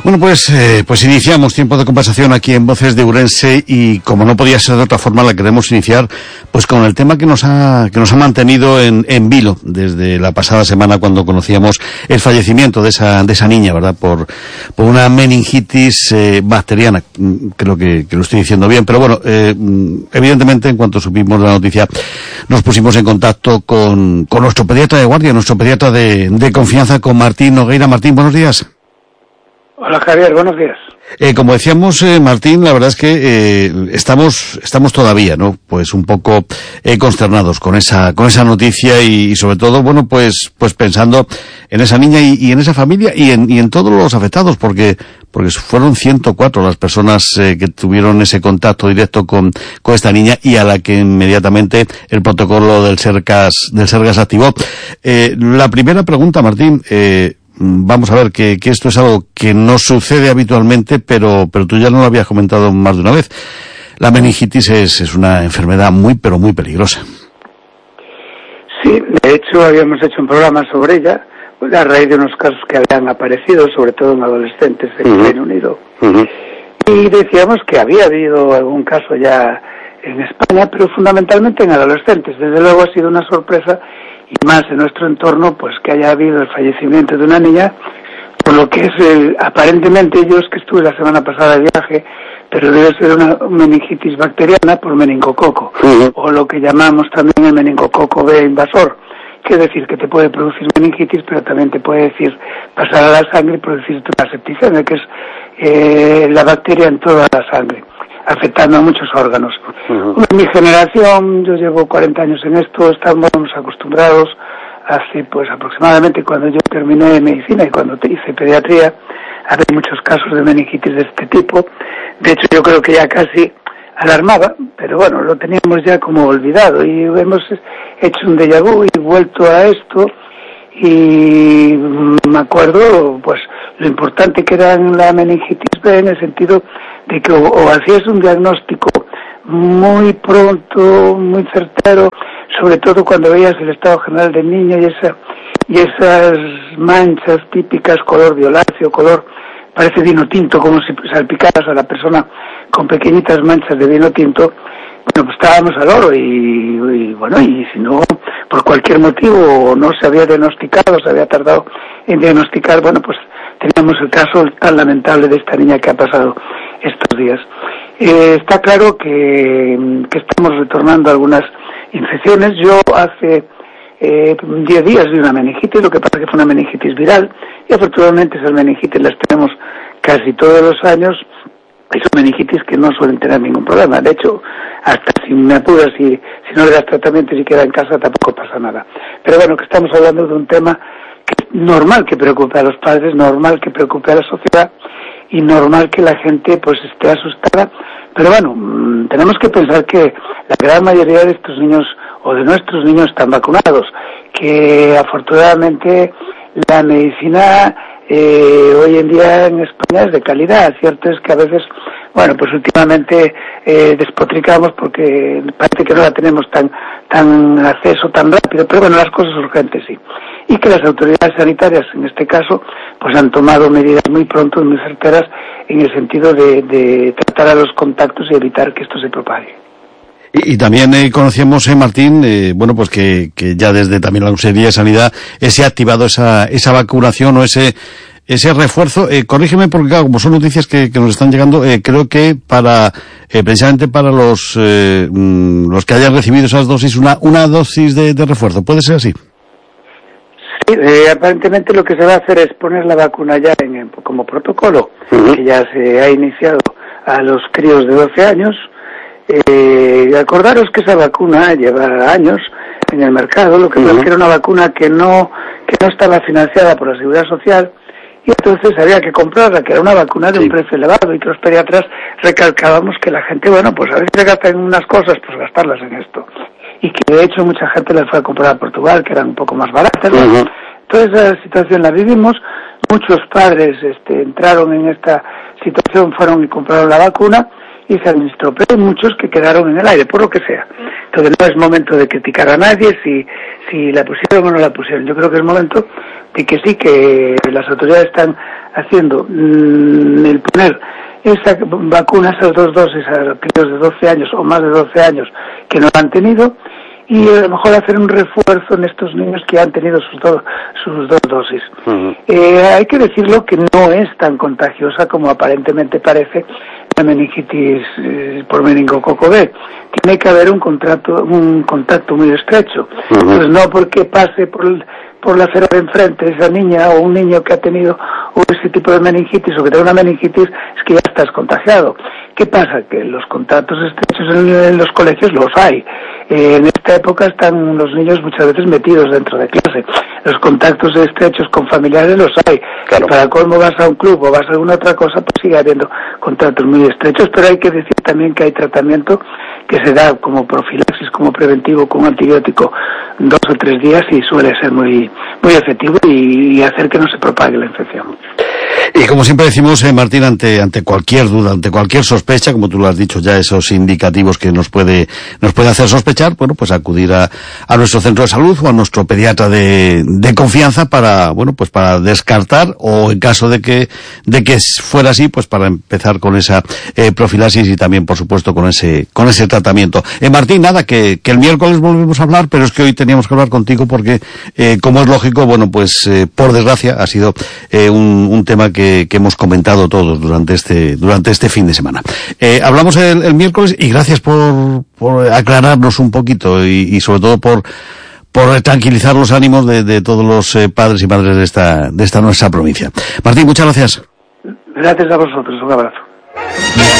Bueno, pues iniciamos tiempo de conversación aquí en Voces de Ourense y como no podía ser de otra forma la queremos iniciar pues con el tema que nos ha mantenido en vilo desde la pasada semana cuando conocíamos el fallecimiento de esa niña, ¿verdad? Por una meningitis bacteriana. Creo que lo estoy diciendo bien, pero bueno, evidentemente en cuanto supimos la noticia nos pusimos en contacto con nuestro pediatra de guardia, nuestro pediatra de confianza, con Martín Nogueira. Martín, buenos días. Hola Javier, buenos días. Como decíamos, Martín, la verdad es que estamos todavía, ¿no? Pues un poco consternados con esa noticia y sobre todo, bueno, pues pensando en esa niña y en esa familia y en todos los afectados, porque fueron 104 las personas que tuvieron ese contacto directo con esta niña y a la que inmediatamente el protocolo del Sergas activó. La primera pregunta, Martín, vamos a ver que esto es algo que no sucede habitualmente, pero tú ya no lo habías comentado más de una vez. La meningitis es una enfermedad muy, pero muy peligrosa. Sí, de hecho habíamos hecho un programa sobre ella, a raíz de unos casos que habían aparecido, sobre todo en adolescentes en Reino Unido. Y decíamos que había habido algún caso ya en España, pero fundamentalmente en adolescentes. Desde luego ha sido una sorpresa, y más en nuestro entorno, pues que haya habido el fallecimiento de una niña, por lo que es aparentemente, yo es que estuve la semana pasada de viaje, pero debe ser una meningitis bacteriana por meningococo, o lo que llamamos también el meningococo B invasor, que es decir, que te puede producir meningitis, pero también te puede decir pasar a la sangre y producirte una septicemia, que es la bacteria en toda la sangre, afectando a muchos órganos. En mi generación, yo llevo 40 años en esto, estamos acostumbrados hace pues aproximadamente cuando yo terminé medicina y cuando hice pediatría, había muchos casos de meningitis de este tipo. De hecho, yo creo que ya casi alarmaba, pero bueno, lo teníamos ya como olvidado y hemos hecho un déjà vu y vuelto a esto. Y me acuerdo pues lo importante que era en la meningitis B, en el sentido de que o hacías un diagnóstico muy pronto, muy certero, sobre todo cuando veías el estado general del niño y esas manchas típicas, color violáceo, color parece vino tinto, como si salpicaras a la persona con pequeñitas manchas de vino tinto. Bueno, pues estábamos al oro y bueno, y si no, por cualquier motivo no se había diagnosticado, se había tardado en diagnosticar, bueno, pues teníamos el caso tan lamentable de esta niña que ha pasado estos días. Está claro que estamos retornando algunas infecciones. Yo hace 10 días de una meningitis, lo que pasa que fue una meningitis viral, y afortunadamente esas meningitis las tenemos casi todos los años, y son meningitis que no suelen tener ningún problema. De hecho, hasta si me apuras, si no le das tratamiento y si queda en casa, tampoco pasa nada. Pero bueno, que estamos hablando de un tema que es normal que preocupe a los padres, normal que preocupe a la sociedad, y normal que la gente pues esté asustada. Pero bueno, tenemos que pensar que la gran mayoría de estos niños o de nuestros niños están vacunados, que afortunadamente la medicina hoy en día en España es de calidad. Cierto es que a veces, bueno, pues últimamente despotricamos porque parece que no la tenemos tan acceso tan rápido, pero bueno, las cosas urgentes sí. Y que las autoridades sanitarias, en este caso, pues han tomado medidas muy pronto y muy certeras en el sentido de tratar a los contactos y evitar que esto se propague. Y también conocíamos, Martín, bueno, pues que ya desde también la Consejería de Sanidad se ha activado esa vacunación o ese refuerzo. Corrígeme porque claro, como son noticias que nos están llegando, creo que precisamente para los que hayan recibido esas dosis, una dosis de refuerzo. ¿Puede ser así? Sí, aparentemente lo que se va a hacer es poner la vacuna ya como protocolo, que ya se ha iniciado a los críos de 12 años. Acordaros que esa vacuna lleva años en el mercado, lo que pasa es que era una vacuna que no estaba financiada por la Seguridad Social, y entonces había que comprarla, que era una vacuna de un precio elevado, y que los pediatras recalcábamos que la gente, bueno, pues a veces se gasta en unas cosas, pues gastarlas en esto. Y que de hecho mucha gente las fue a comprar a Portugal, que eran un poco más baratas, ¿no? Toda esa situación la vivimos, muchos padres entraron en esta situación, fueron y compraron la vacuna, y se administró, pero hay muchos que quedaron en el aire, por lo que sea. Entonces no es momento de criticar a nadie si la pusieron o no la pusieron. Yo creo que es momento de que sí, que las autoridades están haciendo el poner esa vacuna, esas 2 dosis a críos de 12 años o más de 12 años que no la han tenido, y a lo mejor hacer un refuerzo en estos niños que han tenido sus dos dosis. Hay que decirlo que no es tan contagiosa como aparentemente parece la meningitis por meningococo B. Tiene que haber un contacto muy estrecho. Pues no porque pase por la acera de enfrente esa niña o un niño que ha tenido ese tipo de meningitis o que tiene una meningitis, es que ya estás contagiado. ¿Qué pasa? Que los contactos estrechos en los colegios los hay. En esta época están los niños muchas veces metidos dentro de clase. Los contactos estrechos con familiares los hay. Claro. Para colmo vas a un club o vas a alguna otra cosa, pues sigue habiendo contactos muy estrechos, pero hay que decir también que hay tratamiento que se da como profilaxis, como preventivo, con un antibiótico 2 o 3 días y suele ser muy efectivo y hacer que no se propague la infección. Y como siempre decimos, Martín, ante cualquier duda, ante cualquier sospecha, como tú lo has dicho ya, esos indicativos que nos puede hacer sospechar, bueno, pues acudir a nuestro centro de salud o a nuestro pediatra de confianza para descartar, o en caso de que fuera así, pues para empezar con esa profilaxis y también, por supuesto, con ese tratamiento. Martín, nada, que el miércoles volvemos a hablar, pero es que hoy teníamos que hablar contigo porque, como es lógico, bueno, pues por desgracia ha sido un tema que hemos comentado todos durante este fin de semana. Hablamos el miércoles y gracias por aclararnos un poquito y sobre todo por tranquilizar los ánimos de todos los padres y madres de esta nuestra provincia. Martín, muchas gracias. Gracias a vosotros, un abrazo.